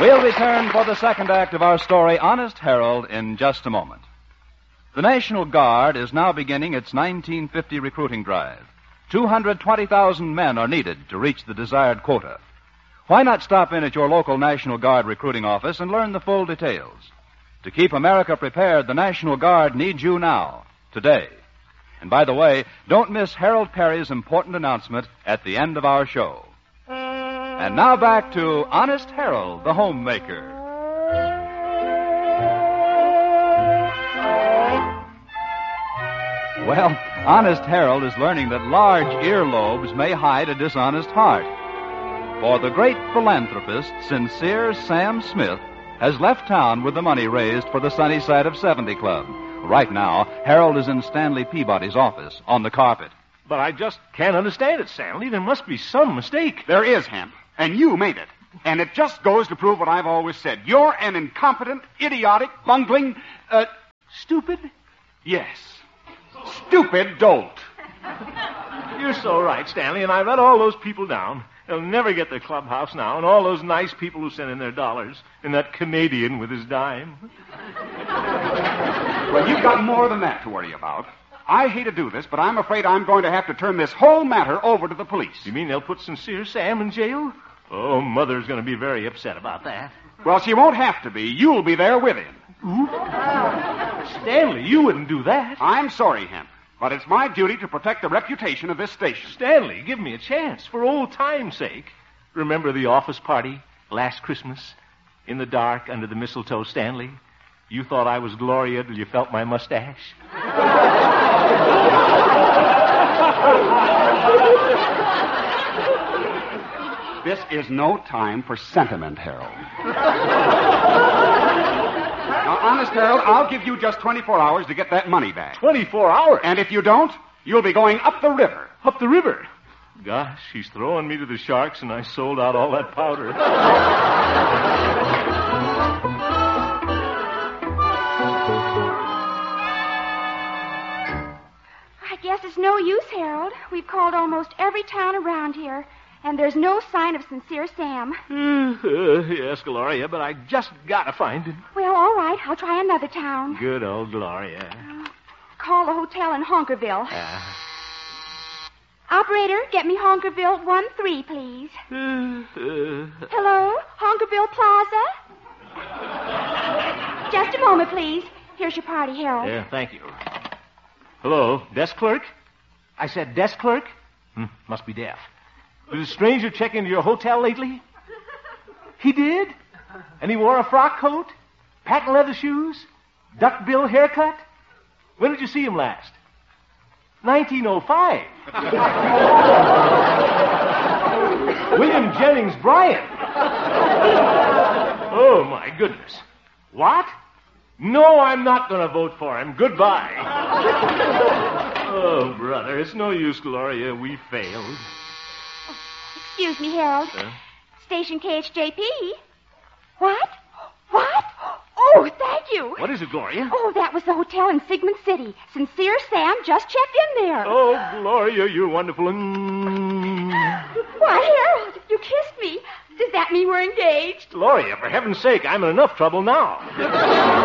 We'll return for the second act of our story, Honest Harold, in just a moment. The National Guard is now beginning its 1950 recruiting drive. 220,000 men are needed to reach the desired quota. Why not stop in at your local National Guard recruiting office and learn the full details? To keep America prepared, the National Guard needs you now, today. And by the way, don't miss Harold Perry's important announcement at the end of our show. And now back to Honest Harold, the homemaker. Well, Honest Harold is learning that large earlobes may hide a dishonest heart. For the great philanthropist, Sincere Sam Smith, has left town with the money raised for the Sunny Side of 70 Club. Right now, Harold is in Stanley Peabody's office on the carpet. But I just can't understand it, Stanley. There must be some mistake. There is, Hemp, and you made it. And it just goes to prove what I've always said. You're an incompetent, idiotic, bungling, Stupid? yes, stupid dolt. You're so right, Stanley, and I let all those people down. They'll never get their clubhouse now, and all those nice people who sent in their dollars, and that Canadian with his dime. Well, you've got more than that to worry about. I hate to do this, but I'm afraid I'm going to have to turn this whole matter over to the police. You mean they'll put Sincere Sam in jail? Oh, Mother's going to be very upset about that. Well, she won't have to be. You'll be there with him. Stanley, you wouldn't do that. I'm sorry, Hemp, but it's my duty to protect the reputation of this station. Stanley, give me a chance, for old time's sake. Remember the office party last Christmas? In the dark, under the mistletoe, Stanley? You thought I was Gloria till you felt my mustache? This is no time for sentiment, Harold. Now, honest, Harold, I'll give you just 24 hours to get that money back. 24 hours? And if you don't, you'll be going up the river. Up the river? Gosh, she's throwing me to the sharks, and I sold out all that powder. I guess it's no use, Harold. We've called almost every town around here, and there's no sign of Sincere Sam. Yes, Gloria, but I just gotta find him. Well, all right. I'll try another town. Good old Gloria. Call the hotel in Honkerville. Operator, get me Honkerville 1-3, please. Hello? Honkerville Plaza? Just a moment, please. Here's your party, Harold. Yeah, thank you. Hello, desk clerk? I said desk clerk? Must be deaf. Did a stranger check into your hotel lately? He did? And he wore a frock coat? Patent leather shoes? Duckbill haircut? When did you see him last? 1905. William Jennings Bryan. Oh, my goodness. What? No, I'm not going to vote for him. Goodbye. Oh, brother, it's no use, Gloria. We failed. Excuse me, Harold. Station KHJP. What? What? Oh, thank you. What is it, Gloria? Oh, that was the hotel in Sigmund City. Sincere Sam just checked in there. Oh, Gloria, you're wonderful. Why, Harold, you kissed me. Does that mean we're engaged? Gloria, for heaven's sake, I'm in enough trouble now.